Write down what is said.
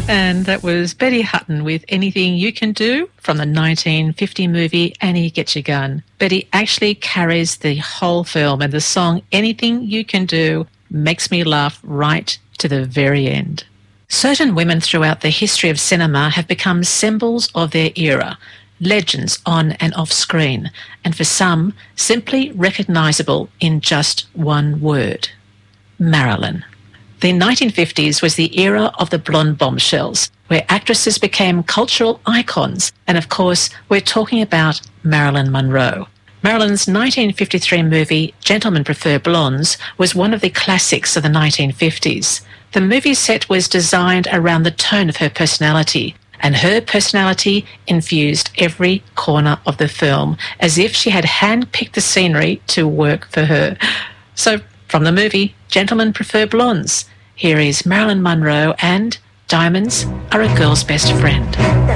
And that was Betty Hutton with Anything You Can Do from the 1950 movie Annie Get Your Gun. Betty actually carries the whole film, and the song Anything You Can Do makes me laugh right to the very end. Certain women throughout the history of cinema have become symbols of their era, legends on and off screen, and for some, simply recognisable in just one word: Marilyn. The 1950s was the era of the blonde bombshells, where actresses became cultural icons, and of course, we're talking about Marilyn Monroe. Marilyn's 1953 movie Gentlemen Prefer Blondes was one of the classics of the 1950s. The movie set was designed around the tone of her personality, and her personality infused every corner of the film, as if she had handpicked the scenery to work for her. So, from the movie Gentlemen Prefer Blondes, here is Marilyn Monroe and Diamonds Are a Girl's Best Friend.